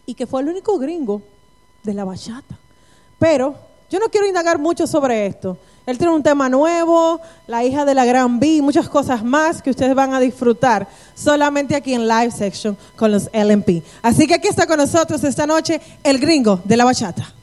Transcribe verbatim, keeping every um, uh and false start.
y que fue el único gringo de la bachata. Pero yo no quiero indagar mucho sobre esto. Él tiene un tema nuevo, La hija de la gran B, muchas cosas más que ustedes van a disfrutar solamente aquí en Live Section con los L M P. Así que aquí está con nosotros esta noche el gringo de la bachata.